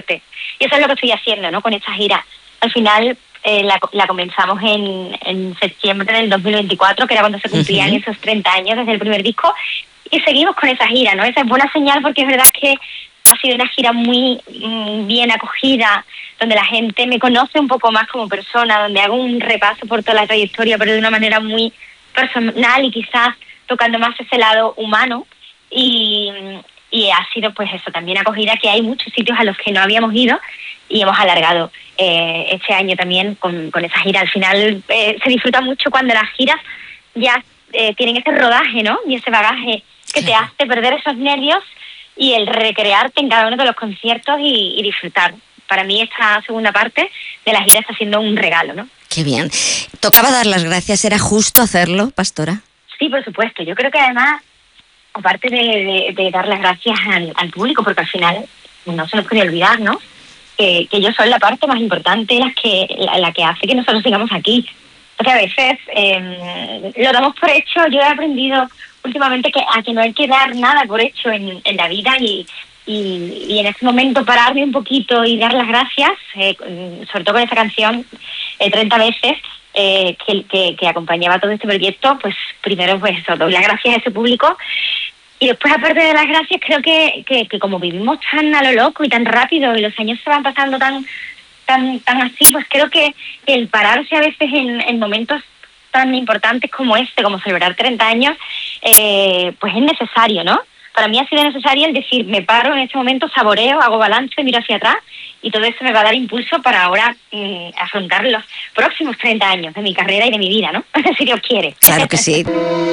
fuerte. Y eso es lo que estoy haciendo, ¿no? Con esta gira. Al final la comenzamos en septiembre del 2024, que era cuando se cumplían esos 30 años desde el primer disco, y seguimos con esa gira, ¿no? Esa es buena señal porque es verdad que ha sido una gira muy bien acogida, donde la gente me conoce un poco más como persona, donde hago un repaso por toda la trayectoria, pero de una manera muy personal y quizás tocando más ese lado humano. Y ha sido pues eso, también acogida, que hay muchos sitios a los que no habíamos ido y hemos alargado este año también con esa gira. Al final se disfruta mucho cuando las giras ya tienen ese rodaje, ¿no? Y ese bagaje que te hace perder esos nervios y el recrearte en cada uno de los conciertos y disfrutar. Para mí esta segunda parte de la gira está siendo un regalo, ¿no? Qué bien. ¿Tocaba dar las gracias? ¿Era justo hacerlo, Pastora? Sí, por supuesto. Yo creo que además, aparte de dar las gracias al público, porque al final no se nos puede olvidar, ¿no? Que ellos son la parte más importante, la que hace que nosotros sigamos aquí. Porque a veces lo damos por hecho. Yo he aprendido últimamente que no hay que dar nada por hecho en la vida y en ese momento pararme un poquito y dar las gracias, sobre todo con esta canción, 30 veces, que acompañaba todo este proyecto. Pues primero pues eso, doy las gracias a ese público. Y después, aparte de las gracias, creo que como vivimos tan a lo loco y tan rápido y los años se van pasando tan así, pues creo que el pararse a veces en momentos tan importantes como como celebrar 30 años, pues es necesario, ¿no? Para mí ha sido necesario el decir, me paro en este momento, saboreo, hago balance, miro hacia atrás, y todo eso me va a dar impulso para ahora afrontar los próximos 30 años de mi carrera y de mi vida, ¿no? Si Dios quiere. Claro que sí.